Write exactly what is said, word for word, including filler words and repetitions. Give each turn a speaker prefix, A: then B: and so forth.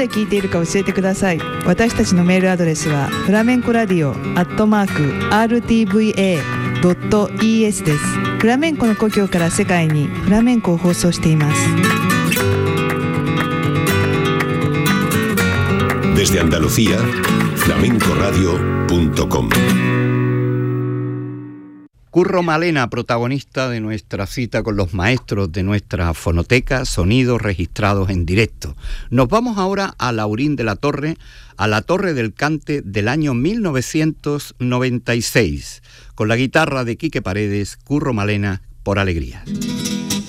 A: で聞いているか教えてください。私たちのメールアドレスはフラメンコラディオアットマーク アールティーブイエードットイーエス です。フラメンコの故郷から世界にフラメンコを放送しています。
B: Desde Andalucía, flamenco radio punto com.
C: Curro Malena, protagonista de nuestra cita con los maestros de nuestra fonoteca, sonidos registrados en directo. Nos vamos ahora a Laurín de la Torre, a la Torre del Cante del año mil novecientos noventa y seis, con la guitarra de Quique Paredes, Curro Malena, por Alegría.